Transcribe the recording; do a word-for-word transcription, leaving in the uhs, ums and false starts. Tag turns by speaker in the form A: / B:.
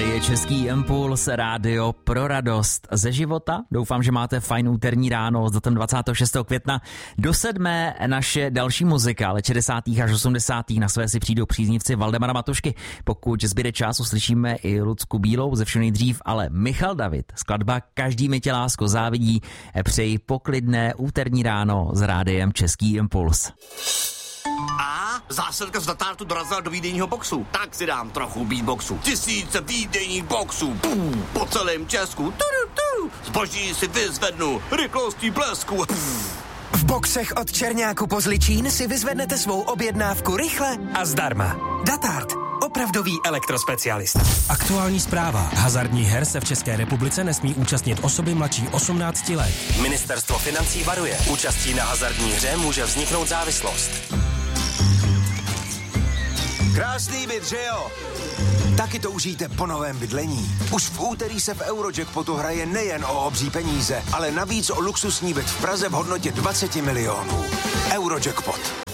A: Tady je Český impuls, rádio pro radost ze života. Doufám, že máte fajn úterní ráno s datem dvacátého šestého května. Do sedmé naše další muzika, ale šedesátých až osmdesátých na své si přijdou příznivci Valdemara Matušky. Pokud zbyde čas, uslyšíme i Lucku Bílou, ze všeho nejdřív, ale Michal David, skladba Každý mi tě, lásko, závidí. Přeji poklidné úterní ráno s rádiem Český impuls.
B: A zásilka z Datartu dorazila do výdejního boxu. Tak si dám trochu beatboxu. Tisíce výdejních boxů. Pum, po celém Česku. Tudu, tu. Zboží si vyzvednu rychlostí blesku. Pum.
C: V boxech od Černáku po Zličín si vyzvednete svou objednávku rychle a zdarma. Datart. Opravdový elektrospecialista.
D: Aktuální zpráva. Hazardních her se v České republice nesmí účastnit osoby mladší osmnácti let.
E: Ministerstvo financí varuje. Účastí na hazardní hře může vzniknout závislost.
F: Krásný byt, že jo? Taky toužíte po novém bydlení. Už v úterý se v Eurojackpotu hraje nejen o obří peníze, ale navíc o luxusní byt v Praze v hodnotě dvacet milionů. Eurojackpot.